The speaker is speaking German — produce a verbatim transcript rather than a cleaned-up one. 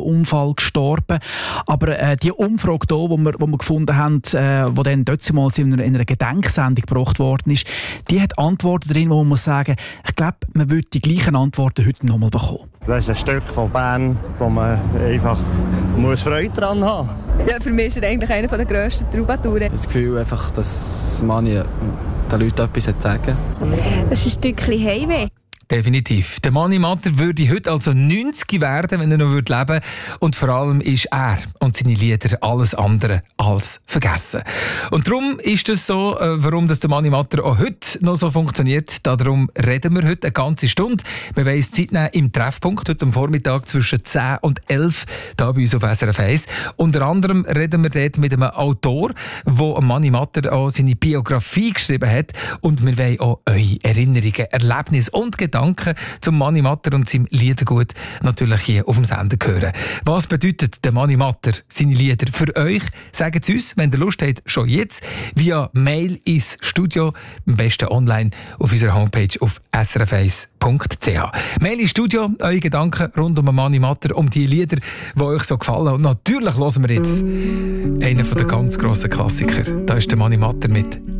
Autounfall gestorben. Aber äh, die Umfrage hier, die wir, wo wir gefunden haben, äh, die dann damals in einer, in einer Gedenksendung gebracht worden ist, die hat Antworten drin, wo man muss sagen, ich glaube, man würde die gleichen Antworten heute noch mal bekommen. Das ist ein Stück von Bern, wo man einfach muss Freude daran haben muss. Ja, für mich ist er eigentlich einer der grössten Troubadours. Das Gefühl, einfach, dass man den Leuten etwas sagen soll. Das ist ein Stückchen Heimweh. Definitiv. Der Mani Matter würde heute also neunzig werden, wenn er noch leben würde. Und vor allem ist er und seine Lieder alles andere als vergessen. Und darum ist es so, warum das der Mani Matter auch heute noch so funktioniert. Darum reden wir heute eine ganze Stunde. Wir wollen uns Zeit nehmen im Treffpunkt heute am Vormittag zwischen zehn und elf hier bei uns auf S R F eins. Unter anderem reden wir dort mit einem Autor, der Mani Matter auch seine Biografie geschrieben hat. Und wir wollen auch eure Erinnerungen, Erlebnisse und Gedanken zum Mani Matter und seinem Liedergut natürlich hier auf dem Sender hören. Was bedeutet der Mani Matter, seine Lieder für euch? Sagt es uns, wenn ihr Lust habt, schon jetzt via Mail ins Studio, am besten online auf unserer Homepage auf s r f eins punkt c h. Mail ins Studio, eure Gedanken rund um den Mani Matter, um die Lieder, die euch so gefallen. Und natürlich hören wir jetzt einen der ganz grossen Klassiker. Da ist der Mani Matter mit